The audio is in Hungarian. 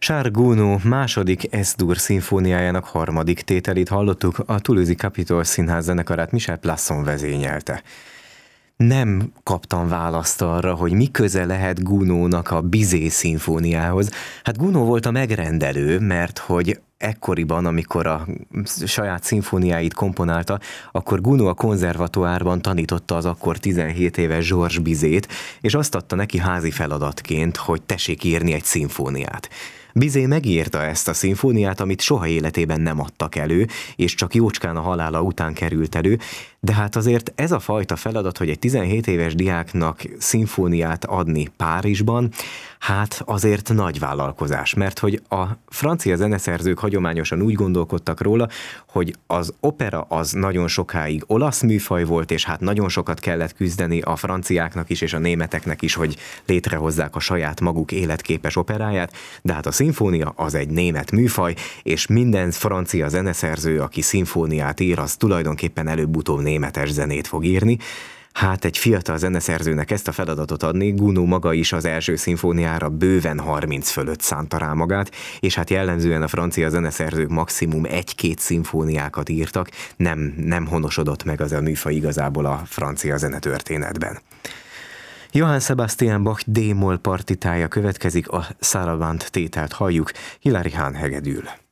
Charles Gounod második S-dur szimfóniájának harmadik tételét hallottuk, a Toulouse-i Capitol Színház zenekarát Michel Plasson vezényelte. Nem kaptam választ arra, hogy mi köze lehet Gounodnak a Bizet szimfóniához. Hát Gounod volt a megrendelő, mert hogy ekkoriban, amikor a saját szimfóniáit komponálta, akkor Gounod a konzervatoárban tanította az akkor 17 éves Georges Bizet, és azt adta neki házi feladatként, hogy tessék írni egy szimfóniát. Bizet megírta ezt a szimfóniát, amit soha életében nem adtak elő, és csak jócskán a halála után került elő, de hát azért ez a fajta feladat, hogy egy 17 éves diáknak szimfóniát adni Párizsban, hát azért nagy vállalkozás, mert hogy a francia zeneszerzők hagyományosan úgy gondolkodtak róla, hogy az opera az nagyon sokáig olasz műfaj volt, és hát nagyon sokat kellett küzdeni a franciáknak is, és a németeknek is, hogy létrehozzák a saját maguk életképes operáját, de hát a szimfónia az egy német műfaj, és minden francia zeneszerző, aki szimfóniát ír, az tulajdonképpen előbb-utóbb németes zenét fog írni. Hát egy fiatal zeneszerzőnek ezt a feladatot adni, Gounod maga is az első szimfóniára bőven 30 fölött szánta rá magát, és hát jellemzően a francia zeneszerzők maximum 1-2 szimfóniákat írtak, nem honosodott meg az a műfaj igazából a francia zenetörténetben. Johann Sebastian Bach D-moll partitája következik, a Sarabande tételt halljuk, Hilary Hahn hegedül.